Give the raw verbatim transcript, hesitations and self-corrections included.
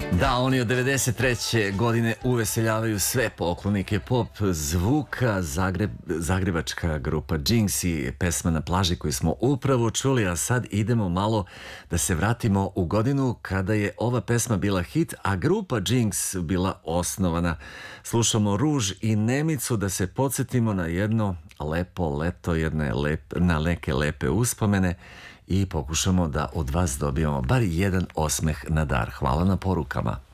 Da, oni od devedeset treće godine uveseljavaju sve poklonike pop zvuka. Zagreb, zagrebačka grupa Jinx i pesma Na plaži koju smo upravo čuli, a sad idemo malo da se vratimo u godinu kada je ova pesma bila hit, a grupa Jinx bila osnovana. Slušamo Ruž i Nemicu da se podsjetimo na jedno lepo leto, jedne lep, na neke lepe uspomene i pokušamo da od vas dobijemo bar jedan osmeh na dar. Hvala na porukama.